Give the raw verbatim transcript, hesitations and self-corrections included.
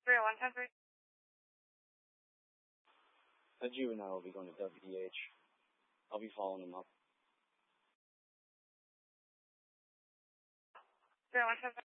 three oh one, ten three. A juvenile will be going to W D H. I'll be following them up. three oh one, ten three.